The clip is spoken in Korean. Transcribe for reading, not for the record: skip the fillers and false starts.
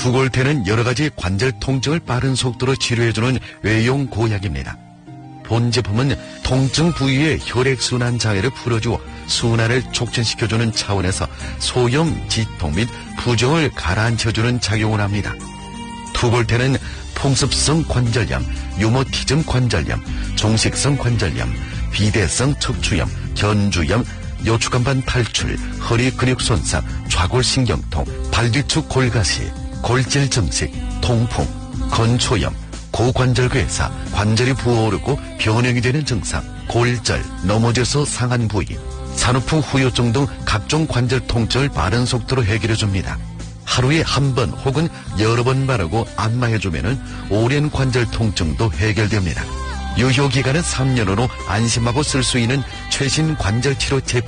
투골테는 여러가지 관절 통증을 빠른 속도로 치료해주는 외용 고약입니다. 본 제품은 통증 부위의 혈액순환 장애를 풀어주어 순환을 촉진시켜주는 차원에서 소염, 지통 및 부종을 가라앉혀주는 작용을 합니다. 투골테는 풍습성 관절염, 유모티즘 관절염, 종식성 관절염, 비대성 척추염, 견주염, 요추간반 탈출, 허리 근육 손상, 좌골신경통, 발뒤축 골가시, 골질 증식, 통풍, 건초염, 고관절괴사, 관절이 부어오르고 변형이 되는 증상, 골절, 넘어져서 상한 부위, 산후풍 후유증 등 각종 관절 통증을 빠른 속도로 해결해줍니다. 하루에 한 번 혹은 여러 번 바르고 안마해주면 오랜 관절 통증도 해결됩니다. 유효기간은 3년으로 안심하고 쓸 수 있는 최신 관절치료 제품